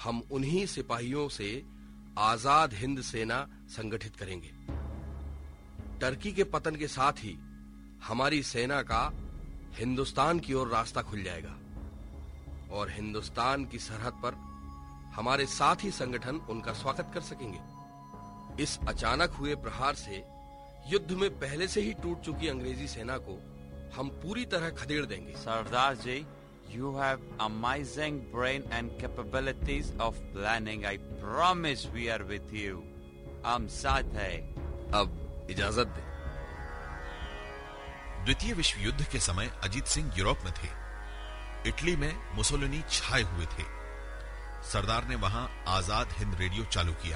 हम उन्हीं सिपाहियों से आजाद हिंद सेना संगठित करेंगे। टर्की के पतन के साथ ही हमारी सेना का हिंदुस्तान की ओर रास्ता खुल जाएगा और हिंदुस्तान की सरहद पर हमारे साथी संगठन उनका स्वागत कर सकेंगे। इस अचानक हुए प्रहार से युद्ध में पहले से ही टूट चुकी अंग्रेजी सेना को हम पूरी तरह खदेड़ देंगे। सरदार जी, you have amazing brain and capabilities of planning. I promise we are with you. हम साथ हैं। अब इजाजत दें। द्वितीय विश्व युद्ध के समय अजीत सिंह यूरोप में थे। इटली में मुसोलिनी छाए हुए थे। सरदार ने वहां आजाद हिंद रेडियो चालू किया।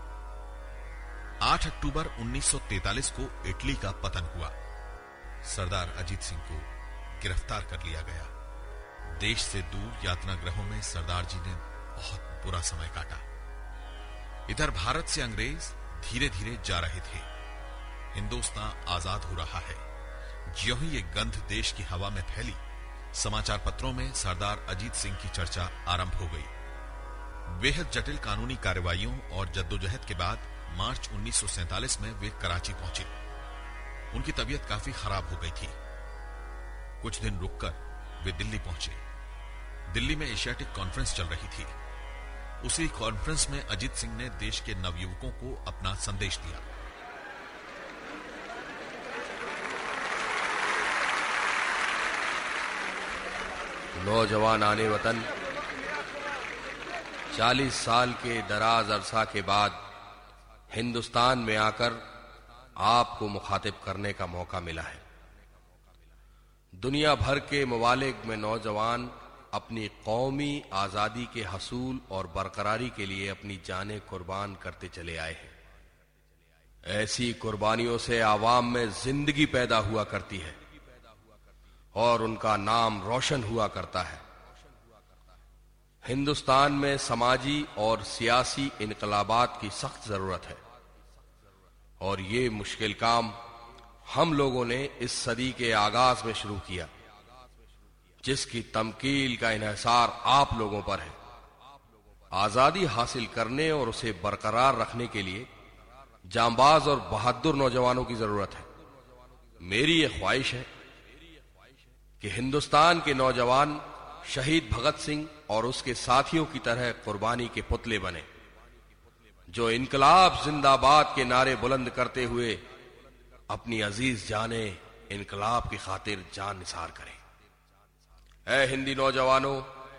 8 अक्टूबर 1943 को इटली का पतन हुआ। सरदार अजीत सिंह को गिरफ्तार कर लिया गया। देश से दूर यातना गृहों में सरदार जी ने बहुत बुरा समय काटा। इधर भारत से अंग्रेज धीरे धीरे जा रहे थे। हिंदुस्तान आजाद हो रहा है। ज्यों ही ये गंध देश की हवा में फैली, समाचार पत्रों में सरदार अजीत सिंह की चर्चा आरंभ हो गई। बेहद जटिल कानूनी कार्रवाइयों और जद्दोजहद के बाद मार्च 1947 में वे कराची पहुंचे। उनकी तबीयत काफी खराब हो गई थी। कुछ दिन रुककर वे दिल्ली पहुंचे। दिल्ली में एशियाटिक कॉन्फ्रेंस चल रही थी। उसी कॉन्फ्रेंस में अजीत सिंह ने देश के नवयुवकों को अपना संदेश दिया। नौजवान आने वतन, 40 साल के दराज अरसा के बाद हिंदुस्तान में आकर आपको मुखातिब करने का मौका मिला है। दुनिया भर के ममालिक में नौजवान अपनी कौमी आजादी के हसूल और बरकरारी के लिए अपनी जानें कुर्बान करते चले आए हैं। ऐसी कुर्बानियों से आवाम में जिंदगी पैदा हुआ करती है और उनका नाम रोशन हुआ करता है। हिंदुस्तान में समाजी और सियासी इनकलाबात की सख्त जरूरत है और ये मुश्किल काम हम लोगों ने इस सदी के आगाज में शुरू किया, जिसकी तमकील का इन्हिसार आप लोगों पर है। आजादी हासिल करने और उसे बरकरार रखने के लिए जांबाज और बहादुर नौजवानों की जरूरत है। मेरी ये ख्वाहिश है कि हिंदुस्तान के नौजवान शहीद भगत सिंह और उसके साथियों की तरह कुर्बानी के पुतले बने, जो इनकलाब जिंदाबाद के नारे बुलंद करते हुए अपनी अजीज जाने इनकलाब की खातिर जान निसार करें। ऐ हिंदी नौजवानों,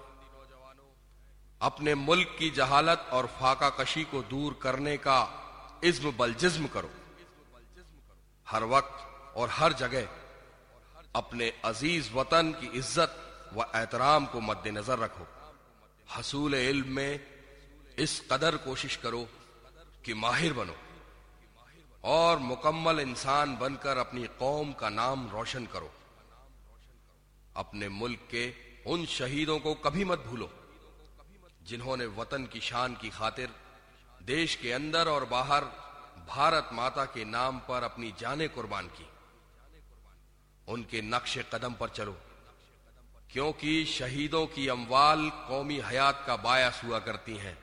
अपने मुल्क की जहालत और फाका कशी को दूर करने का इज्म बलजिज्म करो। हर वक्त और हर जगह अपने अजीज वतन की इज्जत व एहतराम को मद्देनजर रखो। हसूल इल्म में इस कदर कोशिश करो कि माहिर बनो और मुकम्मल इंसान बनकर अपनी कौम का नाम रोशन करो। अपने मुल्क के उन शहीदों को कभी मत भूलो जिन्होंने वतन की शान की खातिर देश के अंदर और बाहर भारत माता के नाम पर अपनी जानें कुर्बान की। उनके नक्शे कदम पर चलो, क्योंकि शहीदों की अमवाल कौमी हयात का बायस हुआ करती हैं।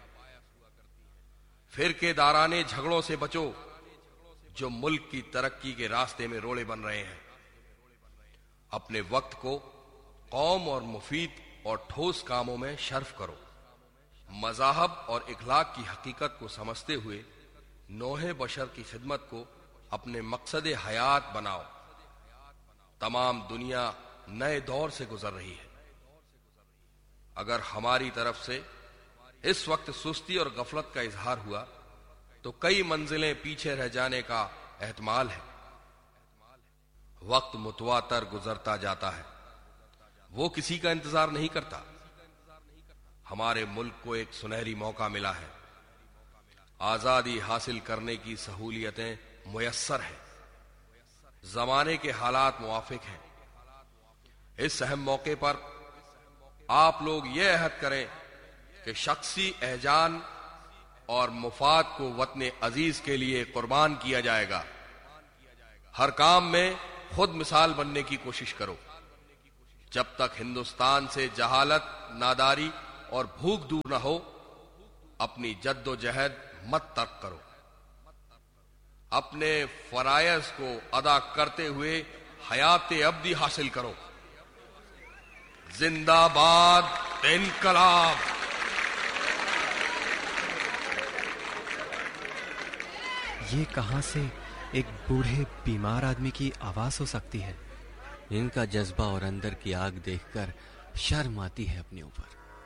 फिरकेदाराने झगड़ों से बचो जो मुल्क की तरक्की के रास्ते में रोड़े बन रहे हैं। अपने वक्त को कौम और मुफीद और ठोस कामों में शर्फ करो। मज़ाहब और इखलाक की हकीकत को समझते हुए नौहे बशर की खिदमत को अपने मकसद हयात बनाओ। तमाम दुनिया नए दौर से गुजर रही है। अगर हमारी तरफ से इस वक्त सुस्ती और गफलत का इजहार हुआ तो कई मंजिलें पीछे रह जाने का एहतमाल है। वक्त मुतवातर गुजरता जाता है, वो किसी का इंतजार नहीं करता। हमारे मुल्क को एक सुनहरी मौका मिला है। आजादी हासिल करने की सहूलियतें मुयस्सर हैं। जमाने के हालात मुवाफिक हैं। इस अहम मौके पर आप लोग ये अहद करें कि शख्सी एहजान और मुफाद को वतन अजीज के लिए कुर्बान किया जाएगा। हर काम में खुद मिसाल बनने की कोशिश करो। जब तक हिंदुस्तान से जहालत, नादारी और भूख दूर न हो, अपनी जद्दोजहद मत तर्क करो। अपने फराइज को अदा करते हुए हयात अब्दी हासिल करो। जिंदाबाद इनकलाब। ये कहां से एक बूढ़े बीमार आदमी की आवाज हो सकती है? इनका जज्बा और अंदर की आग देखकर शर्म आती है अपने ऊपर।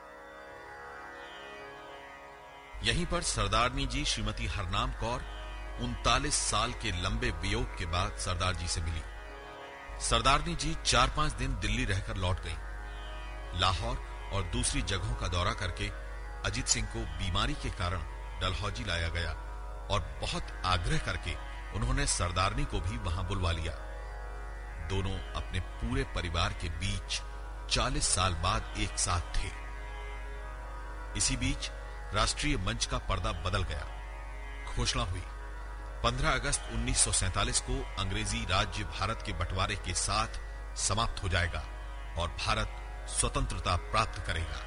यहीं पर सरदारनी जी श्रीमती हरनाम कौर 39 साल के लंबे वियोग के बाद सरदार जी से मिली। सरदारनी जी 4-5 दिन दिल्ली रहकर लौट गईं। लाहौर और दूसरी जगहों का दौरा करके अजीत सिंह को बीमारी के कारण डलहौजी लाया गया और बहुत आग्रह करके उन्होंने सरदारनी को भी वहां बुलवा लिया। दोनों अपने पूरे परिवार के बीच 40 साल बाद एक साथ थे। इसी बीच राष्ट्रीय मंच का पर्दा बदल गया। घोषणा हुई 15 अगस्त 1947 को अंग्रेजी राज्य भारत के बंटवारे के साथ समाप्त हो जाएगा और भारत स्वतंत्रता प्राप्त करेगा।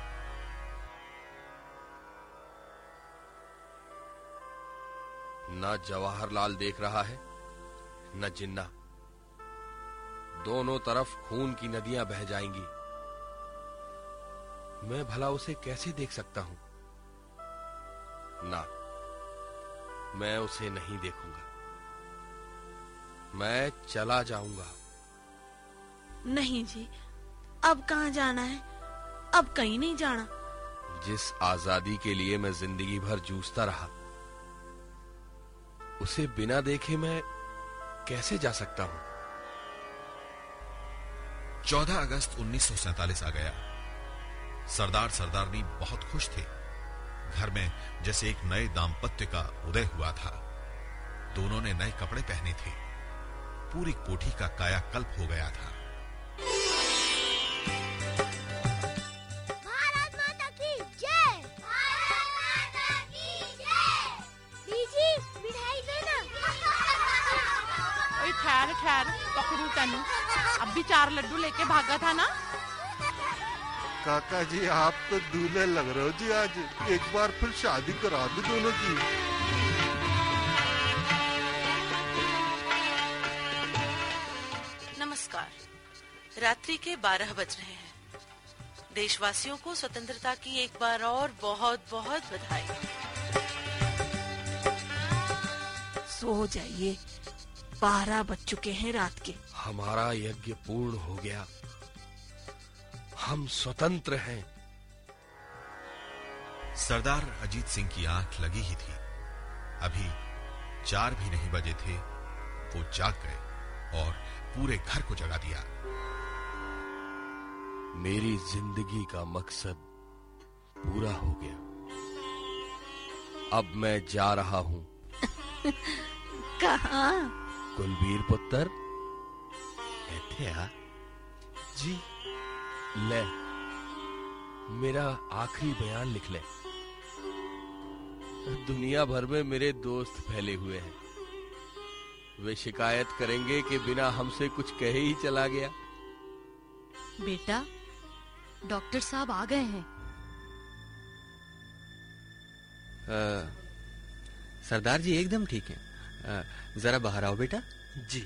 न जवाहरलाल देख रहा है न जिन्ना। दोनों तरफ खून की नदियां बह जाएंगी। मैं भला उसे कैसे देख सकता हूं? ना, मैं उसे नहीं देखूंगा। मैं चला जाऊंगा। नहीं जी, अब कहां जाना है? अब कहीं नहीं जाना। जिस आजादी के लिए मैं जिंदगी भर जूझता रहा, उसे बिना देखे मैं कैसे जा सकता हूं? 14 अगस्त 1947 आ गया। सरदार सरदारनी बहुत खुश थे। घर में जैसे एक नए दाम्पत्य का उदय हुआ था। दोनों ने नए कपड़े पहने थे। पूरी कोठी का कायाकल्प हो गया था। भारत माता की जय। भारत माता की जय। दीजी मिठाई देना। ओए ठहर ठहर, पकड़ू तनु। अब भी 4 लड्डू लेके भागा था ना? काका जी, आप तो दूल्हे लग रहे हो जी आज। एक बार फिर शादी करा दो दोनों की। नमस्कार। रात्रि के 12 बज रहे हैं। देशवासियों को स्वतंत्रता की एक बार और बहुत बहुत बधाई। सो जाइए, 12 बज चुके हैं रात के। हमारा यज्ञ पूर्ण हो गया। हम स्वतंत्र हैं। सरदार अजीत सिंह की आंख लगी ही थी। अभी 4 भी नहीं बजे थे। वो जाग गए और पूरे घर को जगा दिया। मेरी जिंदगी का मकसद पूरा हो गया। अब मैं जा रहा हूं। कहाँ? कुलबीर पुत्र, ऐथे आ। जी ले, मेरा आखिरी बयान लिख ले। दुनिया भर में मेरे दोस्त फैले हुए हैं। वे शिकायत करेंगे कि बिना हमसे कुछ कहे ही चला गया। बेटा, डॉक्टर साहब आ गए हैं। सरदार जी एकदम ठीक हैं। जरा बाहर आओ बेटा। जी।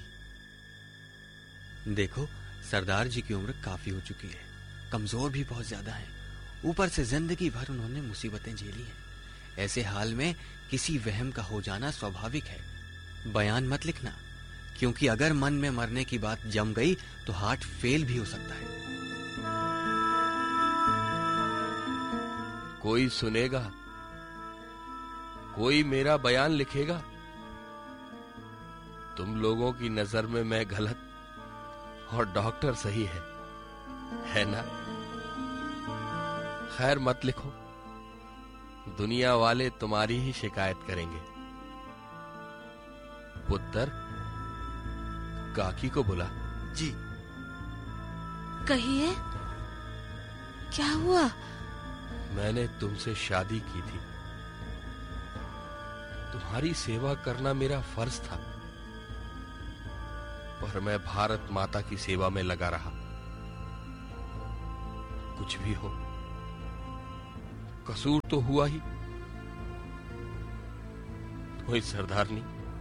देखो, सरदार जी की उम्र काफी हो चुकी है। कमजोर भी बहुत ज्यादा है। ऊपर से जिंदगी भर उन्होंने मुसीबतें झेली हैं। ऐसे हाल में किसी वहम का हो जाना स्वाभाविक है। बयान मत लिखना, क्योंकि अगर मन में मरने की बात जम गई तो हार्ट फेल भी हो सकता है। कोई सुनेगा, कोई मेरा बयान लिखेगा। तुम लोगों की नजर में मैं गलत और डॉक्टर सही है ना? खैर, मत लिखो। दुनिया वाले तुम्हारी ही शिकायत करेंगे। पुत्र, काकी को बुला। जी। कहिए, क्या हुआ? मैंने तुमसे शादी की थी। तुम्हारी सेवा करना मेरा फर्ज था, पर मैं भारत माता की सेवा में लगा रहा। कुछ भी हो, कसूर तो हुआ ही। ओए सरदारनी,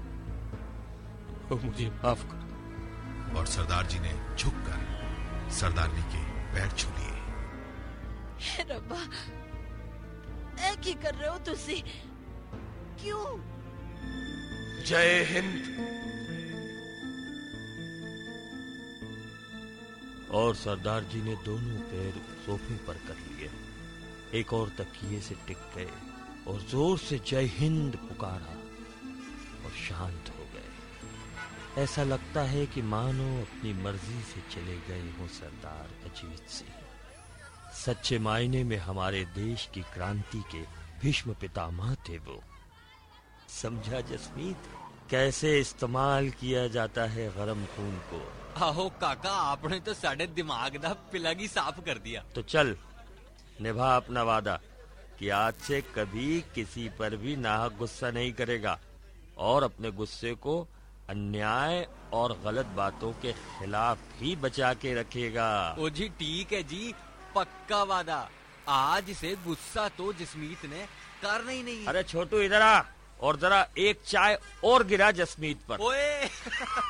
मुझे माफ कर। और सरदार जी ने झुककर सरदारनी के पैर छू लिए। रब्बा, ऐ की कर रहे हो तुसी? क्यों? जय हिंद। और सरदार जी ने दोनों पैर सोफे पर कर लिए, एक और तकिए से टिक गए और जोर से जय हिंद पुकारा और शांत हो गए। ऐसा लगता है कि मानो अपनी मर्जी से चले गए हो सरदार अजीत सिंह। सच्चे मायने में हमारे देश की क्रांति के भीष्म पितामह थे वो। समझा जसमीत, कैसे इस्तेमाल किया जाता है गरम खून को। आहो काका, आपने तो साढ़े दिमाग दा पिलग ही साफ कर दिया। तो चल निभा अपना वादा कि आज से कभी किसी पर भी नाहक गुस्सा नहीं करेगा और अपने गुस्से को अन्याय और गलत बातों के खिलाफ ही बचा के रखेगा। ओ जी ठीक है जी, पक्का वादा। आज से गुस्सा तो जसमीत ने करना ही नहीं। अरे छोटू इधर आ और जरा एक चाय और गिरा जसमीत पर। ओए